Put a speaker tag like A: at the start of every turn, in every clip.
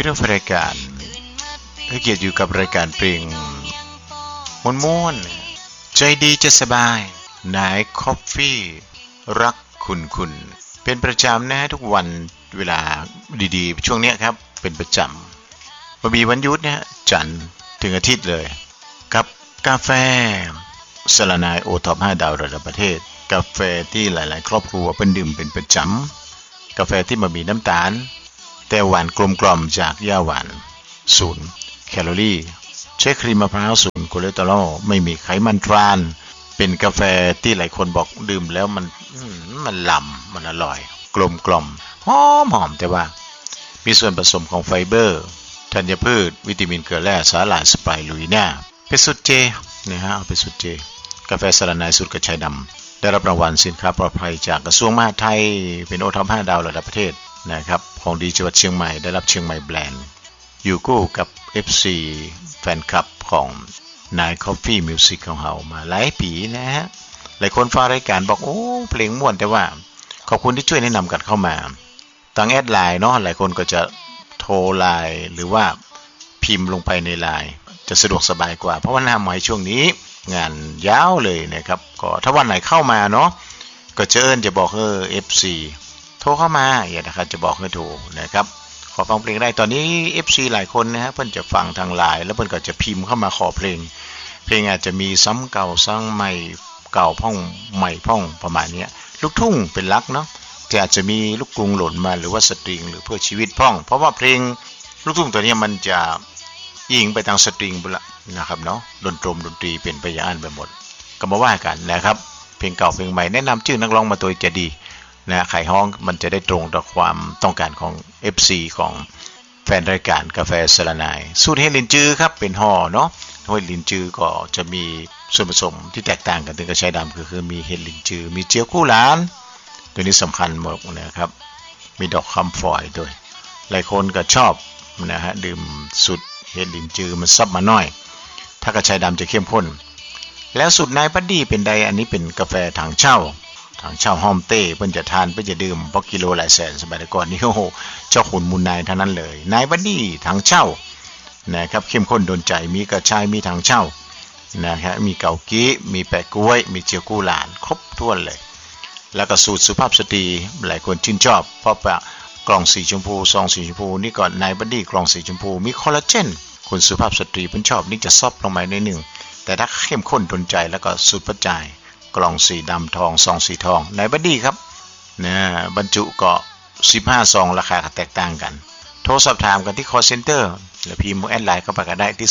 A: พี่น้องรายการให้เกียรติอยู่กับรายการเพลงม่วนๆใจดีจะสบายนายคอฟฟี่รักคุณเป็นประจำนะทุกวันเวลาดีๆช่วงนี้ครับเป็นประจำมามีวันหยุดนะจันทร์ถึงอาทิตย์เลยกับกาแฟสลานายโอท็อป5 ดาวระดับประเทศกาแฟที่หลายๆครอบครัวเป็นดื่มเป็นประจำกาแฟที่ไม่มีน้ำตาลแต่หวานกลมกล่อมจากหญ้าหวาน0 แคลอรี่ใช้ครีมมะพร้าว0 คอเลสเตอรอลไม่มีไขมันทรานเป็นกาแฟที่หลายคนบอกดื่มแล้วมันล้ำมันอร่อยกลมกล่อมหอมแต่ว่ามีส่วนผสมของไฟเบอร์ธัญพืชวิตามินเกลือแร่สาหร่ายสไปรูลิน่าเป็นสูตรเจนะฮะเอาเป็นสูตรเจกาแฟสลานายสูตรกระชายดำได้รับรางวัลสินค้าปลอดภัยจากกระทรวงมหาดไทยเป็นโอท็อป5 ดาวระดับประเทศนะครับของดีจังหวัดเชียงใหม่ได้รับเชียงใหม่แบรนด์อยู่คู่กับ FC แฟนคลับของนาย Coffee Music ของเรามาหลายปีนะฮะหลายคนฟังรายการบอกโอ้เพลงม่วนแต่ว่าขอบคุณที่ช่วยแนะนำกันเข้ามาทางแอดไลน์เนาะหลายคนก็จะโทรไลน์หรือว่าพิมพ์ลงไปในไลน์จะสะดวกสบายกว่าเพราะว่าหน้าใหม่ช่วงนี้งานยาวเลยนะครับก็ถ้าวันไหนเข้ามาเนาะก็จะบอกFC โทรเข้ามาอย่านะครับจะบอกให้โทรนะครับขอฟังเพลงได้ตอนนี้ FC หลายคนนะฮะเพิ่นจะฟังทางไลน์แล้วเพิ่นก็จะพิมพ์เข้ามาขอเพลงอาจจะมีซ้ำเก่าซ้ำใหม่เก่าพ่องใหม่พ่องประมาณนี้ลูกทุ่งเป็นหลักเนาะแต่อาจจะมีลูกกรุงหล่นมาหรือว่าสตริงหรือเพื่อชีวิตพ่องเพราะว่าเพลงลูกทุ่งตัวนี้มันจะยิงไปทางสตริงบุละนะครับเนาะดนตรีเป็นไปอย่างนั้นไปหมดก็มาว่ากันนะครับเพลงเก่าเพลงใหม่แนะนำชื่อนักร้องมาตัวจะดีนะไขห้องมันจะได้ตรงต่อความต้องการของ FC ของแฟนรายการกาแฟสลานายสูตรเฮลินจือครับเป็นห่อเนาะเฮลินจือก็จะมีส่วนผสมที่แตกต่างกันถึงกระชายดำคือมีเฮลินจือมีเจียวกู้หลานตัวนี้สำคัญหมดนะครับมีดอกคำฝอยด้วยหลายคนก็ชอบนะฮะดื่มสูตรเฮลินจือมันซับมาหน่อยถ้ากระชายดำจะเข้มข้นแล้วสูตรนายบัดดี้เป็นใดอันนี้เป็นกาแฟถังเช่าห้อมเต้เพิ่นจะทานเพิ่นจะดื่มเพราะกิโลหลายแสนสมัยก่อนนี่โอ้โหเจ้าขุนมูลนายทั้งนั้นเลยนายบัดดี้ถังเช่านะครับเข้มข้นโดนใจมีกระชายมีถังเช่านะครับมีเกากี้มีแปะกล้วยมีเจียวกู้หลานครบถ้วนเลยแล้วก็สูตรสุภาพสตรีหลายคนชื่นชอบเพราะว่ากล่องสีชมพูซองสีชมพูนี่ก่อนนายบัดดี้กล่องสีชมพูมีคอลลาเจนคนสุภาพสตรีเพิ่นชอบนี่จะซอฟลงมาหน่อยนึงแต่ถ้าเข้มข้นโดนใจแล้วก็สูตรประจายกล่องสีดำทองซองสีทองนายบัดดี้ครับนะบรรจุก็15ซองราคาแตกต่างกันโทรสอบถามกันที่ call center หรือพิมพ์แอดไลน์เข้าไปก็ได้ที่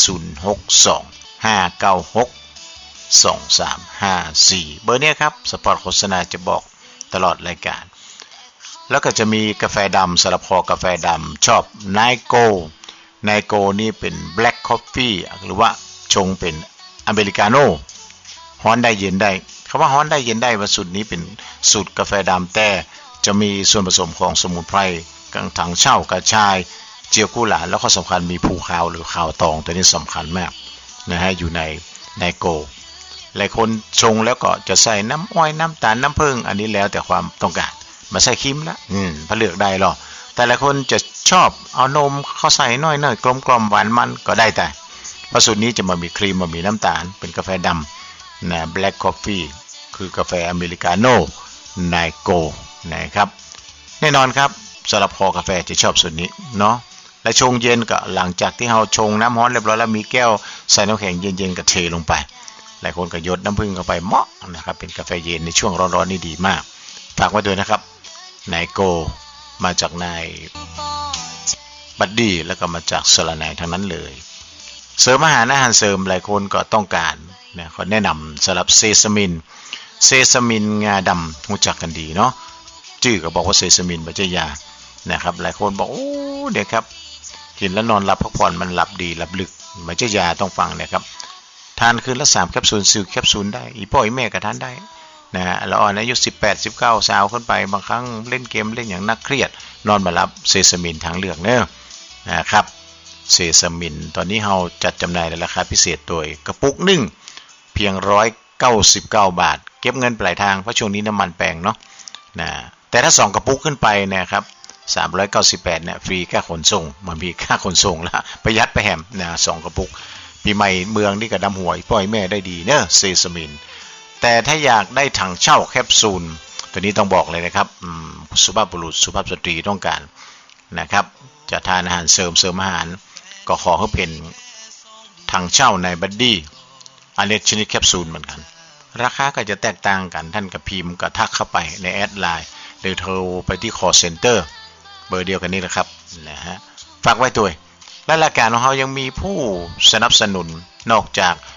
A: 0625962354เบอร์นี้ครับสปอตโฆษณาจะบอกตลอดรายการแล้วก็จะมีกาแฟดำสลับคอกาแฟดำชอบไนโก้นี่เป็น black coffee หรือว่าชงเป็นอเมริกาโน่ฮ้อนได้เย็นได้คำว่าฮ้อนได้เย็นได้ว่าสูตรนี้เป็นสูตรกาแฟดำแต่จะมีส่วนผสมของสมุนไพรกังถังเช่ากระชายเจียวกู้หลานแล้วก็สำคัญมีภูขาวหรือขาวตองตัวนี้สำคัญมากนะฮะอยู่ในไนโก้หลายคนชงแล้วก็จะใส่น้ำอ้อยน้ำตาลน้ำผึ้งอันนี้แล้วแต่ความต้องการมาใส่ครีมละพอเลือกได้หรอแต่หลายคนจะชอบเอานมเข้าใส่น้อยๆกลมๆหวานมันก็ได้แต่เพราะสูตรนี้จะมามีครีมมามีน้ำตาลเป็นกาแฟดำนะ Black Coffee คือกาแฟอเมริกาโน่ไนโก้นะครับแน่นอนครับสำหรับคอกาแฟจะชอบสูตรนี้เนาะและชงเย็นก็หลังจากที่เราชงน้ำร้อนเรียบร้อยแล้วมีแก้วใส่น้ำแข็งเย็นๆก็เทลงไปหลายคนก็หยดน้ำผึ้งเข้าไปเหมาะนะครับเป็นกาแฟเย็นในช่วงร้อนๆนี่ดีมากฝากไว้ด้วยนะครับไนโก้มาจากนายบัดดี้แล้วก็มาจากสลานายทั้งนั้นเลยเสริมอาหารเสริมหลายคนก็ต้องการนะเขาแนะนำสำหรับเซซามินงาดำรู้จักกันดีเนาะชื่อก็บอกว่าเซซามินบัจยานะครับหลายคนบอกโอ้เดี๋ยวครับกินแล้วนอนหลับพักผ่อนมันหลับดีหลับลึกบัจยาต้องฟังนะครับทานคืนละ3 แคปซูล10 แคปซูลได้อีพ่ออีแม่ก็ทานได้นะฮะแล้วอ่อนอายุ18 19สาวขึ้นไปบางครั้งเล่นเกมเล่นอย่างนักเครียดนอนมาหลับเซซามินทางเลือกเนอะนะครับเซซามินตอนนี้เราจัดจำหน่ายในราคาพิเศษโดยกระปุกนึงเพียง199 บาทเก็บเงินปลายทางเพราะช่วงนี้น้ำมันแพงเนาะนะแต่ถ้า2 กระปุกขึ้นไปนะครับ 398เนี่ยฟรีค่าขนส่งมันมีค่าขนส่งละประหยัดไปแหมนะ2กระปุกปีใหม่เมืองนี่ก็ดำหัวปล่อยแม่ได้ดีเนอะเซซามินแต่ถ้าอยากได้ถังเช่าแคปซูลตัวนี้ต้องบอกเลยนะครับสุภาพบุรุษสุภาพสตรีต้องการนะครับจะทานอาหารเสริมอาหารก็ขอให้เป็นถังเช่าในบัดดี้อันนี้ชนิดแคปซูลเหมือนกันราคาก็จะแตกต่างกันท่านกับพิมพ์ก็ทักเข้าไปในแอดไลน์หรือโทรไปที่ call center เบอร์เดียวกันนี้แหละครับนะฮะฝากไว้ด้วยและรายการของเรายังมีผู้สนับสนุนนอกจาก